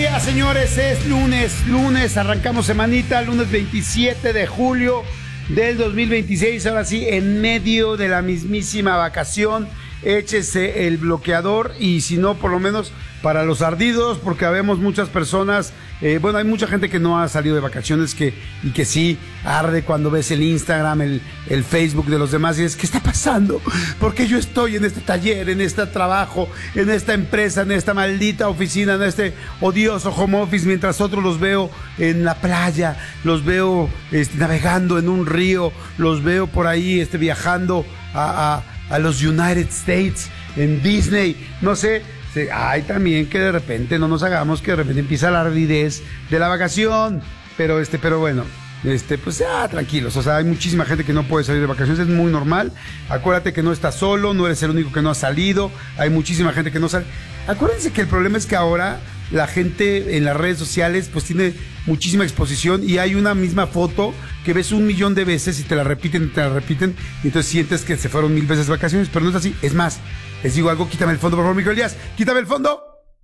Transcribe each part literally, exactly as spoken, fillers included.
días, señores. Es lunes, lunes, arrancamos semanita, lunes veintisiete de julio del dos mil veintiséis. Ahora sí, en medio de la mismísima vacación, échese el bloqueador y si no, por lo menos para los ardidos, porque habemos muchas personas, eh, bueno, hay mucha gente que no ha salido de vacaciones que, y que sí arde cuando ves el Instagram, el, el Facebook de los demás y dices, ¿qué está pasando? Porque yo estoy en este taller, en este trabajo, en esta empresa, en esta maldita oficina, en este odioso home office, mientras otros los veo en la playa, los veo este, navegando en un río, los veo por ahí este, viajando a, a, a los United States, en Disney, no sé. Hay también que de repente no nos hagamos que de repente empieza la ardidez de la vacación, pero este, pero bueno, este, pues ya tranquilos, o sea, hay muchísima gente que no puede salir de vacaciones, es muy normal. Acuérdate que no estás solo, no eres el único que no ha salido, hay muchísima gente que no sale. Acuérdense que el problema es que ahora la gente en las redes sociales pues tiene muchísima exposición y hay una misma foto que ves un millón de veces y te la repiten, te la repiten, y entonces sientes que se fueron mil veces de vacaciones, pero no es así. Es más, les digo algo, quítame el fondo, por favor, Miguel Díaz, quítame el fondo.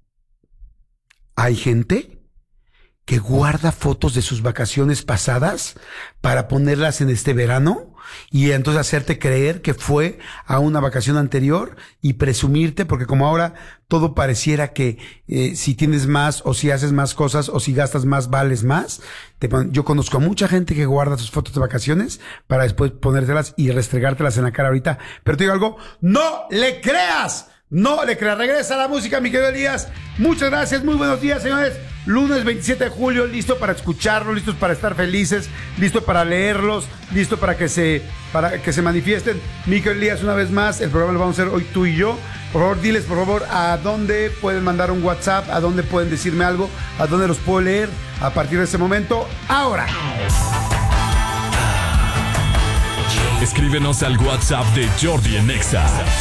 Hay gente que guarda fotos de sus vacaciones pasadas para ponerlas en este verano y entonces hacerte creer que fue a una vacación anterior y presumirte, porque como ahora todo pareciera que eh, si tienes más o si haces más cosas o si gastas más vales más. Te pon- yo conozco a mucha gente que guarda sus fotos de vacaciones para después ponértelas y restregártelas en la cara ahorita. Pero te digo algo, ¡no le creas! No le creas. Regresa la música, mi querido Elías. Muchas gracias, muy buenos días, señores. Lunes veintisiete de julio, listo para escucharlos, listos para estar felices, listo para leerlos, listo para que se para que se manifiesten. Mi querido Elías, una vez más, el programa lo vamos a hacer hoy tú y yo. Por favor, diles, por favor, a dónde pueden mandar un WhatsApp, a dónde pueden decirme algo, a dónde los puedo leer a partir de este momento. Ahora. Escríbenos al WhatsApp de Jordi en Exa.